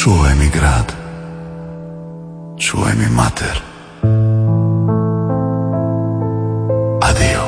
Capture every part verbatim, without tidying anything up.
Čuvaj mi grad, čuvaj mi mater. Adio.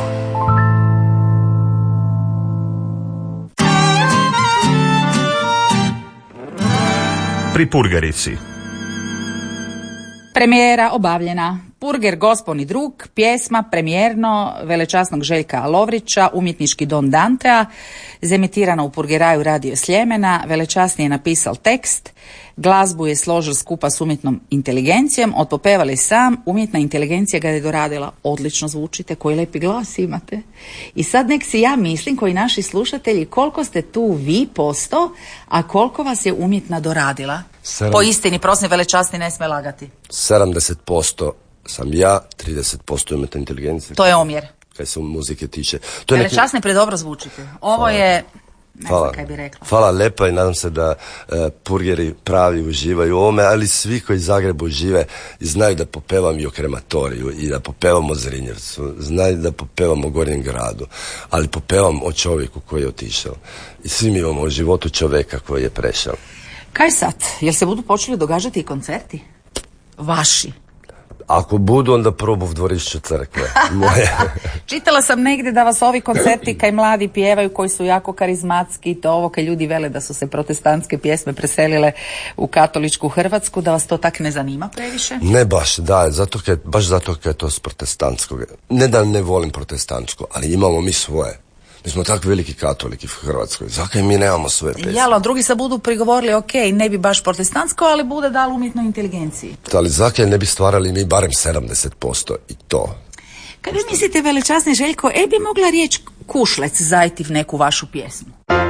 Pri Purgerici. Premijera obavljena. Purger gospon i drug, pjesma premijerno velečasnog Željka Lovrića, umjetnički Don Dantea, zemitirana u Purgeraju Radio Sljemena, velečasni je napisal tekst, glazbu je složil skupa s umjetnom inteligencijom, odpopevali sam, umjetna inteligencija ga je doradila. Odlično zvučite, koji lepi glas imate. I sad nek si ja mislim, koji naši slušatelji, koliko ste tu vi posto, a koliko vas je umjetna doradila. Sedam... Po istini, prosim, velečasni ne sme lagati. sedamdeset posto sam ja, trideset posto umjetna inteligencija. To je omjer. Kaj se muzike tiče. To je velečasni neki... predobro zvučite. Ovo hvala. Je... Ne hvala. znam kaj bi rekla. Hvala lepa i nadam se da uh, purgeri pravi uživaju u ovome, ali svi koji Zagrebu žive i znaju da popevam i o krematoriju i da popevam o Zrinjevcu, znaju da popevam o Gornjem gradu, ali popevam o čovjeku koji je otišao. I svi mi imamo o životu čovjeka koji je prešao. Kaj sad? Jel se budu počeli događati i koncerti? Vaši? Ako budu, onda probu v dvorišću crkve. Moje. Čitala sam negdje da vas ovi koncerti kaj mladi pjevaju, koji su jako karizmatski, to ovo kaj ljudi vele da su se protestantske pjesme preselile u katoličku Hrvatsku, da vas to tak ne zanima previše? Ne baš, da, zato kaj, baš zato kaj je to s protestantskog. Ne da ne volim protestantsko, ali imamo mi svoje. Mi smo tako veliki katoliki u Hrvatskoj. Zakaj mi nemamo svoje pesme? Jel, drugi se budu prigovorili, ok, ne bi baš protestantsko, ali bude dal umjetnoj inteligenciji. Ali zakaj ne bi stvarali mi barem sedamdeset posto i to? Kad vi mislite, velečasni Željko, e bi mogla riječ kušlec zajti v neku vašu pjesmu?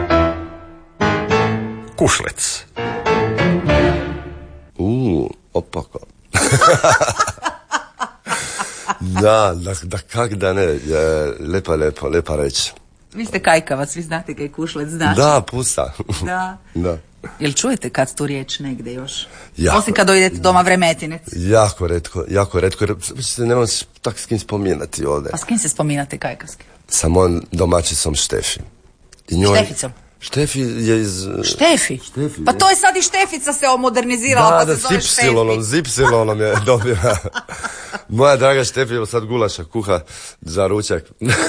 Kušlec. Uuu, opako. da, da, da kak da ne, je, lepa, lepa, lepa reč. Vi ste kajkavac, vi znate kaj kušlec znači. Da, pusa. Da. Da. Jel čujete kad tu riječ negdje još? Jako, osim kad dojdete doma v Remetinec. Jako retko, jako retko, jer se nemam tak s kim spominati ovdje. A s kim se spominate kajkavski? Sa mojom domaćicom Štefi. I njoj... Šteficom? Štefi je iz... Štefi? Štefi pa to je sad i Štefica se omodernizirala, da, pa da, se zove Štefi. Da, Zipsilonom je dobila. Moja draga Štefi je sad gulaša kuha za ručak.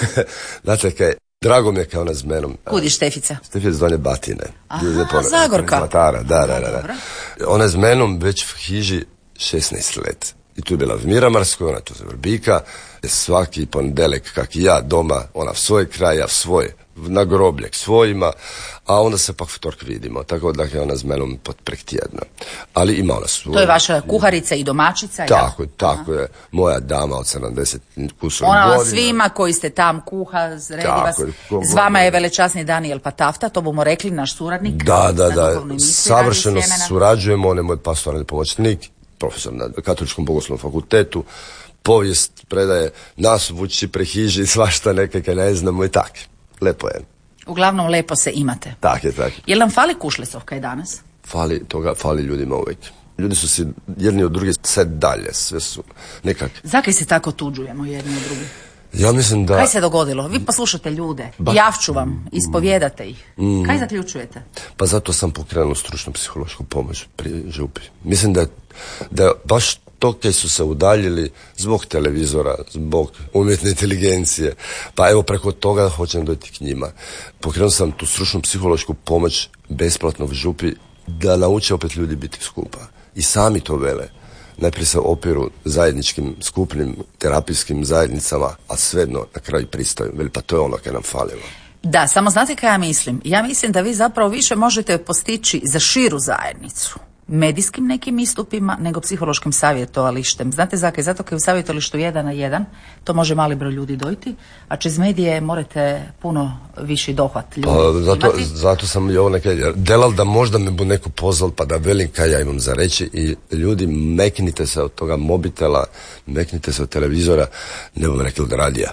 Znate kaj, drago mi je kao ona s menom. Kud je Štefica? Štefi je iz Donje Batine. Aha, Zagorka. Zlatara, da, da, da, da. Ona je s menom već v hiži šesnaest let. I tu je bila v Miramarskoj, ona tu je Vrbika. Svaki ponedjeljak, kak i ja, doma, ona v svoj kraj, ja v svoj, na groblje k svojima, a onda se pak vtork vidimo. Tako da je ona s menom pod prek tjedna. Ali ima ona svoj. To je vaša kuharica i domaćica? Tako, ja? tako je. Moja dama od sedamdeset kusova godina. godina. Ona svima koji ste tam kuha, zredi vas. S vama je velečasni Daniel Patafta, to bomo rekli, naš suradnik. Da, da, da. Savršeno surađujemo, on je moj pastoralni pomoćnik, profesor na Katoličkom bogoslovnom fakultetu. Povijest predaje, nas vuči prehiži, svašta nekaj ne znamo i tak. Lepo je. Uglavnom lepo se imate. Tak je, tak. Jel nam fali kušlecovka i danas? Fali toga, fali ljudima uvijek. Ljudi su si jedni od drugih sve dalje, sve su nekak. Zakaj se tako tuđujemo jedni od drugih? Ja mislim da... Kaj se dogodilo? Vi poslušate ljude, ba... javču vam, ispovjedate ih. Mm. Kaj zaključujete? Pa zato sam pokrenuo stručnu psihološku pomoć pri župi. Mislim da, da baš to kaj su se udaljili zbog televizora, zbog umjetne inteligencije, pa evo preko toga hoćem dojти k njima. Pokrenuo sam tu stručnu psihološku pomoć besplatno v župi da nauče opet ljudi biti skupa. I sami to vele. Najprije se opiru zajedničkim skupnim terapijskim zajednicama, a svejedno na kraju pristaju. Veli, pa to je ono kaj nam falilo. Da, samo znate kaj ja mislim? Ja mislim da vi zapravo više možete postići za širu zajednicu medijskim nekim istupima nego psihološkim savjetovalištem. Znate zakaj? Zato kaj u savjetovalištu jedan na jedan to može mali broj ljudi dojti, a čez medije morate puno viši dohvat ljudi pa, zato, imati. Zato sam i ovo nekaj delal da možda me bu neko pozval pa da velim kaj ja imam za reći i ljudi meknite se od toga mobitela, meknite se od televizora, ne bom rekli od radija.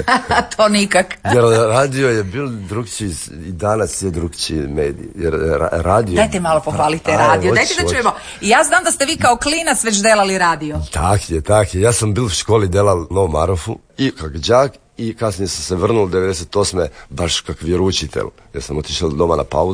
To nikak. Jer radio je bil drugčiji i danas je drugčiji medij. Jer radio... Dajte malo pohvalite radio, dajte da čujemo. Ja znam da ste vi kao klinac već delali radio. Tak je, tak je. Ja sam bil u školi delal Novom Marofu i kak đak i kasnije sam se vrnul devedeset osme baš kak vjeroučitelj. Ja sam otišao doma na pauzu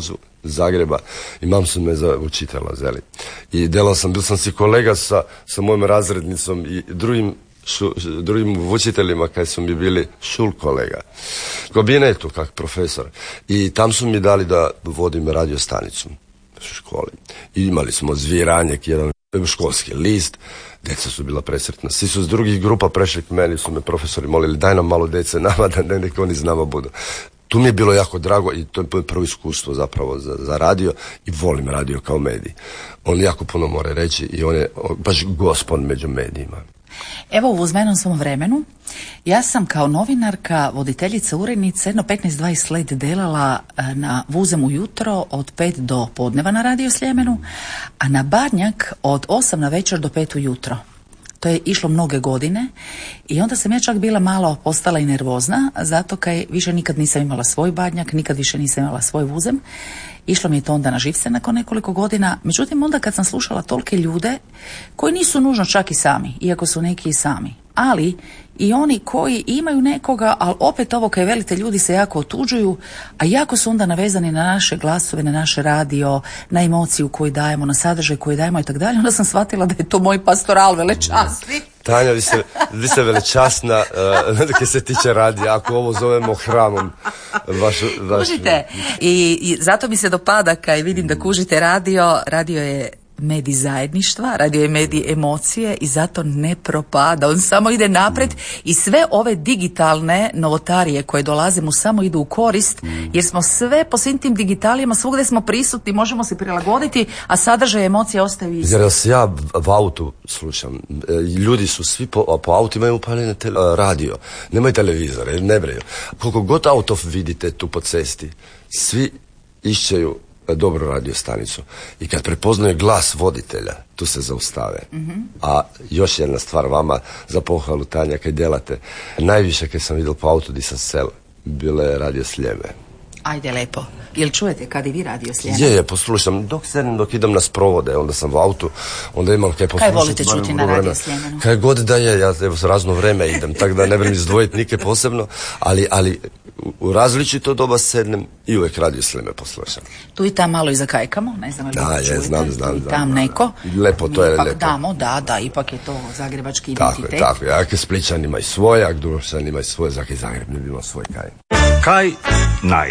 Zagreba i mam su me za učitelja zeli. I delao sam, bil sam si kolega sa, sa mojom razrednicom i drugim Šu, drugim učiteljima kaj su mi bili šul kolega u kabinetu kak profesor i tam su mi dali da vodim radio stanicu u školi i imali smo Zviranjek, jedan školski list, djeca su bila presretna, svi su s drugih grupa prešli k meni, su me profesori molili daj nam malo djece nama da ne, nek oni s nama budu. Tu mi je bilo jako drago i to je prvo iskustvo zapravo za, za radio i volim radio kao medij. On jako puno mora reći i on je on, baš gospon među medijima. Evo u uzmenom svom vremenu, ja sam kao novinarka, voditeljica, urednica, jedno petnaest dvadeset let delala na Vuzem ujutro od pet do podneva na Radio Sljemenu, a na Badnjak od osam na večer do pet ujutro. To je išlo mnoge godine i onda sam ja čak bila malo postala i nervozna, zato kaj više nikad nisam imala svoj Badnjak, nikad više nisam imala svoj Vuzem. Išlo mi je to onda na živce nakon nekoliko godina. Međutim, onda kad sam slušala tolike ljude koji nisu nužno čak i sami, iako su neki i sami, ali i oni koji imaju nekoga, ali opet ovo kaj velite ljudi se jako otuđuju, a jako su onda navezani na naše glasove, na naše radio, na emociju koju dajemo, na sadržaj koji dajemo i tako dalje. Onda sam shvatila da je to moj pastoral velečasni. Tanja, vi ste, vi ste velečasna, uh, kad se tiče radija, ako ovo zovemo hramom. Vašu, vašu... Kužite, I, i zato mi se dopada kaj vidim da kužite radio, radio je medij zajedništva, radio je medij emocije i zato ne propada, on samo ide napred i sve ove digitalne novotarije koje dolaze mu samo idu u korist, jer smo sve po svim tim digitalijama, svugdje smo prisutni, možemo se prilagoditi, a sadržaj emocije ostaju isti. Jer se ja v autu slušam, ljudi su svi po, po autu imaju upaljene tele, radio, nemaju televizore, ne breju. Koliko god autov vidite tu po cesti, svi išćeju dobru radio stanicu. I kad prepoznaju glas voditelja, tu se zaustave. Mm-hmm. A još jedna stvar vama za pohvalu, Tanja, kad delate. Najviše kad sam vidio po autu di sam sel, bilo je Radio Sljeme. Ajde lepo. Jel čujete kad i vi Radio Sljeme? Je, je, poslušam. Dok sedem, dok idem na sprovode, onda sam u autu, onda imam kaj poslušati. Kaj volite čuti na Radio Sljemenu? Kaj god da je, ja evo razno vreme idem, tako da ne vrem izdvojiti nike posebno, ali, ali u različito doba sednem i uvek Radio Sljeme poslušam. Tu i tam malo i zakajkamo, ne znam ali da, je, čujete. znam, znam, tu i tam neko. Lepo, to je ipak lepo. Damo, da, da, ipak je to zagrebački tako identitet. Tako je, tako je. Ako Spličan ima i svoje, ako Dušan ima i svoje, zaki i Zagreb ne bi imao svoj kaj. Kaj naj.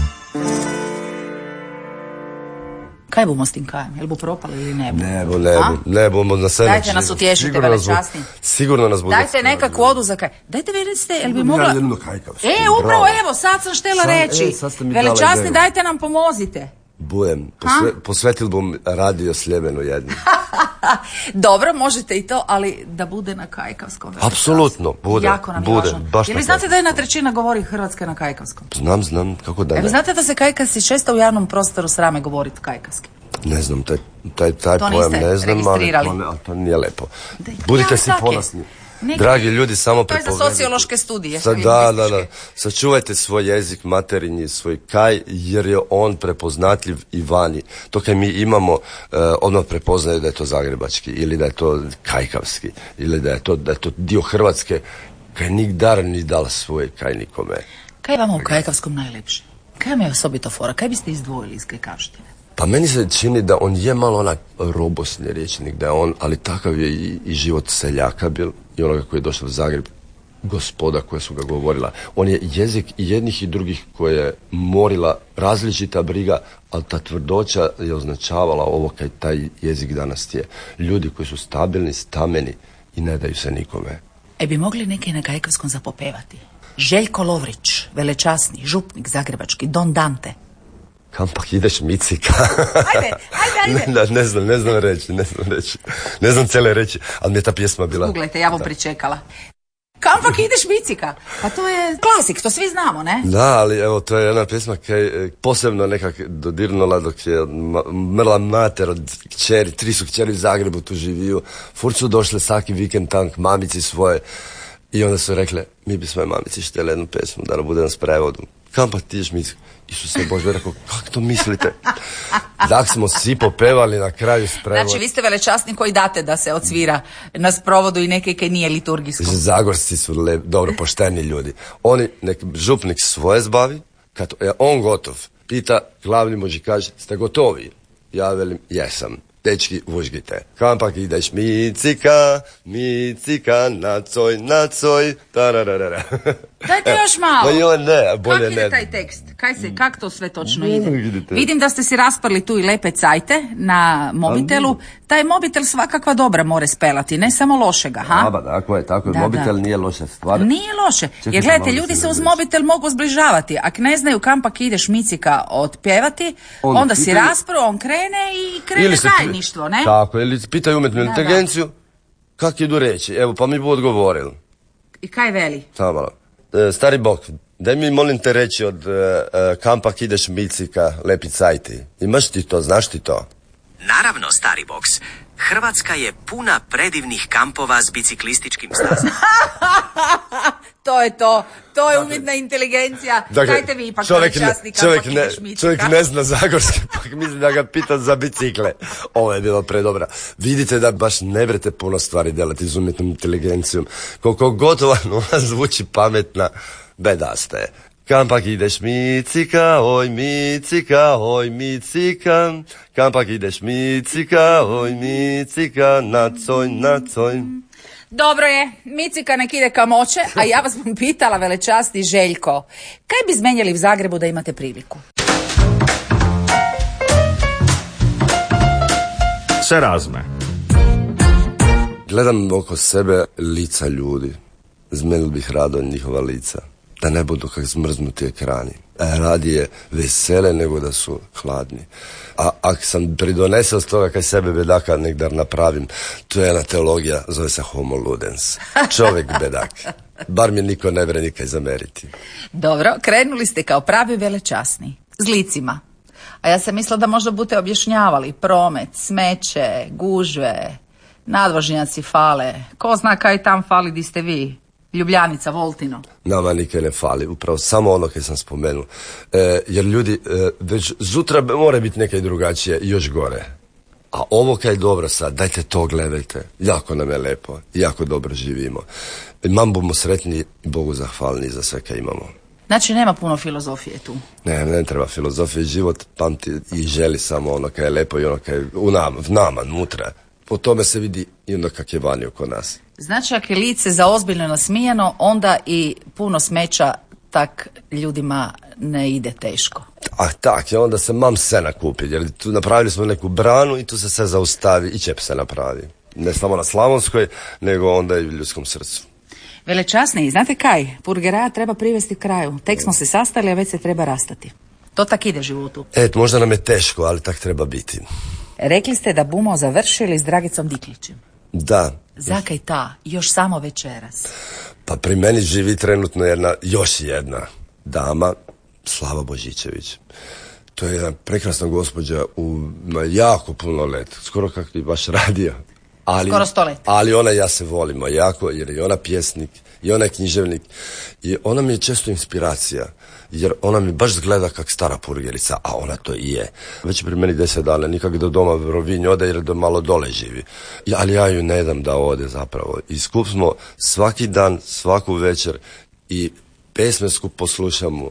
Kaj bomo s tim kajem? Jel bo propalo ili ne bo? Ne bo, ne bo, ne bomo na sebe. Dajte nas utješite, velečasni. Sigurno nas bude. Dajte nekakvu vodu za kaj. Dajte vidite, jel bi mogla... Ja e, upravo, evo, sad sam štela sad, reći. E, velečasni, dajte nam pomozite. Bujem, posve, posvetil bom Radio Sljemenu jednu. Dobro, možete i to, ali da bude na kajkavskom. Apsolutno, bude. Jako nam je bude, važno. baš. Jer vi znate da jedna trećina govori Hrvatska na kajkavskom? Znam, znam, kako da ne. E, vi znate da se kajkavci često u javnom prostoru srame govoriti kajkavski? Ne znam, taj, taj, taj to pojam ne znam, ali to, ne, ali to nije lepo. Da, budite ja, si ponosni. Neki, Dragi ljudi, samo prepovedite. To je za sociološke studije. Sa, da, da, da. Sačuvajte svoj jezik materinji, svoj kaj, jer je on prepoznatljiv i vani. To kaj mi imamo, uh, odmah prepoznaju da je to zagrebački, ili da je to kajkavski, ili da je to, da je to dio Hrvatske, kaj nigdar ni dala svoj kaj nikome. Kaj je vama u kajkavskom najlepše? Kaj vam je osobito fora? Kaj biste izdvojili iz kajkavštine? Pa meni se čini da on je malo onak robosni rječnik, da je on, ali takav je i, i život seljaka bil, i onoga koji je došao u Zagreb, gospoda koja su ga govorila. On je jezik i jednih i drugih koje je morila različita briga, ali ta tvrdoća je označavala ovo kaj taj jezik danas je. Ljudi koji su stabilni, stameni i ne daju se nikome. E bi mogli neki na kajkavskom zapopevati? Željko Lovrić, velečasni, župnik zagrebački, Don Dante. Kam pak ideš, Micika? Ajde, ajde, ajde. Ne, ne znam, ne znam reći, ne znam reći. Ne znam cele reći, ali mi je ta pjesma bila... Googlejte, ja vam pričekala. Kam pak ideš, Micika? Pa to je klasik, to svi znamo, ne? Da, ali evo, to je jedna pjesma koja je posebno nekak dodirnula dok je mrla mater od kćeri, tri su kćeri u Zagrebu tu živiju. Furt su došle svaki vikend tam k mamici svoje i onda su rekle, mi bi svoje mamici štjeli jednu pjesmu da bude na sprevodu. Kam pak ti ideš, Micika? Isuse Bože, rekao, kako to mislite? Dak smo svi popevali na kraju sprevod. Znači, vi ste velečasni koji date da se odsvira na sprovodu i neke kaj nije liturgijsko. Zagorci su lep, dobro, pošteni ljudi. Oni, nek župnik svoje zbavi, kad je on gotov, Pita glavni mužikaš, ste gotovi? Ja velim, jesam. Dečki, vužgite. Kampak ideš micika, micika, nacoj, nacoj, tararara. Dajte još malo. Ma joj, ne, bolje Kak ide ne. taj tekst? Kaj se, kak to sve točno Ne, ide? vidite. Vidim da ste si rasparli tu i lepe cajte na mobitelu. Taj mobitel svakakva dobra more spelati, ne samo lošega, ha? Aba, tako je, tako je. Da, Mobitel da. nije loša stvar. Nije loše. Čekajte, Jer gledajte, malo ljudi se se uz ne mobitel mogu zbližavati. Ak ne znaju kampak ideš micika otpjevati, Onda onda si pitaju- raspro, on krene i krene Ili se pi- zajedništvo, ne? Tako, ili pitaju umjetnu Da, da. inteligenciju, kak idu reći? Evo, pa mi bu odgovorili. I kaj veli? Samo malo. E, stari bok, daj mi molim te reći od e, e, kampak ideš micika, lepi cajti. Imaš ti to, znaš ti to? Naravno, stari boks. Hrvatska je puna predivnih kampova s biciklističkim stazama. To je to. To je umjetna inteligencija. Dajte vi ipak čovjek, ne, časni čovjek, kampak ne, ideš micika. čovjek ne zna zagorski, pa mislim da ga pita za bicikle. Ovo je bilo predobra. Vidite da baš ne brete puno stvari delati s umjetnom inteligencijom. Koliko god ona zvuči pametna, bedaste je. Kampak ideš micika, oj micika, oj micika, kampak ideš micika, oj micika, nacoj, nacoj. Dobro je, micika nek ide ka moće, a ja vas bom pitala, velečasti Željko, kaj bi zmenjali u Zagrebu da imate priliku? Se razme. Gledam oko sebe lica ljudi. Zmenil bih rado njihova lica. Da ne budu kak zmrznuti ekrani. E, radije vesele nego da su hladni. A ako sam pridonesao s toga kaj sebe bedaka nekdar napravim, to je jedna teologija, zove se homo ludens. Čovjek bedak. Bar mi niko ne bre nikaj zameriti. Dobro, krenuli ste kao pravi velečasni, s licima. A ja sam mislila da možda budete objašnjavali promet, smeće, gužve, nadvožnjaci fale. Ko zna kaj tam fali di ste vi? Ljubljanica, Voltino. Nama nikaj ne fali, upravo samo ono kaj sam spomenuo. E, jer ljudi, e, već zutra mora biti nekaj drugačije i još gore. A ovo kaj je dobro sad, dajte to gledajte. Jako nam je lepo, jako dobro živimo. Mam bumo sretni i Bogu zahvalni za sve kaj imamo. Znači, nema puno filozofije tu. Ne, ne treba filozofije, život pamti i želi samo ono kaj je lepo i ono kaj je u nama, v nama, nutra. Po tome se vidi i ono kak je vani oko nas. Znači, ako je lice za ozbiljno nasmijano, onda i puno smeća tak ljudima ne ide teško. A tak, i onda se mam se nakupi, jer tu napravili smo neku branu i tu se sve zaustavi i čep se napravi. Ne samo na Slavonskoj, nego onda i u ljudskom srcu. Velečasni, znate kaj? Purgeraja treba privesti kraju. Tek smo se sastali, a već se treba rastati. To tak ide životu. Et, možda nam je teško, ali tak treba biti. Rekli ste da bumo završili s Dragicom Diklićem. Da, Zakaj ta? Još samo večeras. pa pri meni živi trenutno jedna, još jedna dama, Slava Božićević. To je jedna prekrasna gospođa u ma, jako puno let, skoro kako bi baš radio. Ali, Skoro sto let. Ali ona i ja se volimo jako, jer je ona pjesnik, i ona je književnik, i ona mi je često inspiracija, jer ona mi baš gleda kak stara purgerica, a ona to i je. Već je pri meni deset dana, nikak do doma v Rovinj ode, jer do malo dole živi. I, ali ja ju ne dam da ode zapravo. I skup smo svaki dan, svaku večer i pesme skup poslušamo